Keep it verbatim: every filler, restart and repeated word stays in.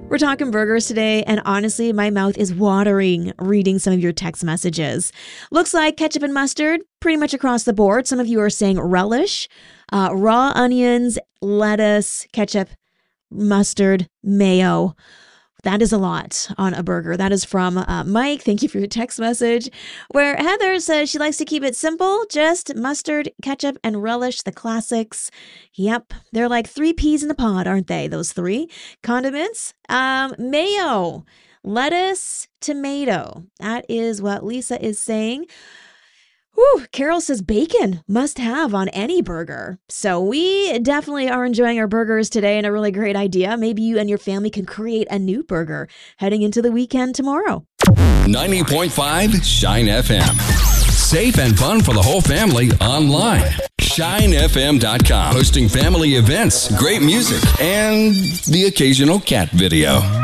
We're talking burgers today, and honestly, my mouth is watering reading some of your text messages. Looks like ketchup and mustard pretty much across the board. Some of you are saying relish, uh, raw onions, lettuce, ketchup, mustard, mayo. That is a lot on a burger. That is from uh, Mike. Thank you for your text message. Where Heather says she likes to keep it simple, just mustard, ketchup, and relish, the classics. Yep, they're like three peas in a pod, aren't they? Those three condiments. Um, mayo, lettuce, tomato. That is what Lisa is saying. Whew, Carol says bacon must have on any burger. So we definitely are enjoying our burgers today, and a really great idea. Maybe you and your family can create a new burger heading into the weekend tomorrow. ninety point five Shine F M. Safe and fun for the whole family online. shine f m dot com. Hosting family events, great music, and the occasional cat video.